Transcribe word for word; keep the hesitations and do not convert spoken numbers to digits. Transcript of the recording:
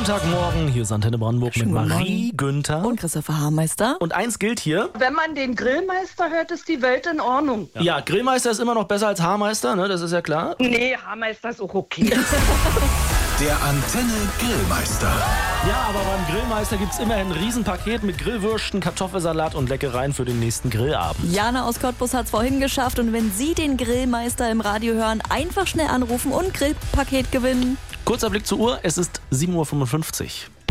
Montagmorgen, hier ist Antenne Brandenburg mit Marie Günther. Und Christopher Hameister. Und eins gilt hier. Wenn man den Grillmeister hört, ist die Welt in Ordnung. Ja, ja, Grillmeister ist immer noch besser als Haarmeister, ne? Das ist ja klar. Nee, Haarmeister ist auch okay. Der Antenne Grillmeister. Ja, aber beim Grillmeister gibt es immerhin ein Riesenpaket mit Grillwürsten, Kartoffelsalat und Leckereien für den nächsten Grillabend. Jana aus Cottbus hat es vorhin geschafft und wenn Sie den Grillmeister im Radio hören, einfach schnell anrufen und Grillpaket gewinnen. Kurzer Blick zur Uhr, es ist sieben Uhr fünfundfünfzig.